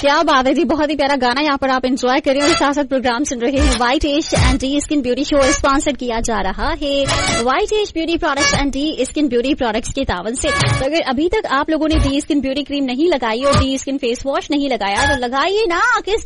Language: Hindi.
क्या बात है जी, बहुत ही प्यारा गाना यहाँ पर आप एंजॉय करें और साथ साथ प्रोग्राम सुन रहे हैं। White as and D skin beauty show sponsor किया जा रहा है white as beauty products and D skin beauty products के तावन से। तो अगर अभी तक आप लोगों ने डी स्किन ब्यूटी क्रीम नहीं लगाई और डी स्किन फेस वॉश नहीं लगाया तो लगाइए ना, किस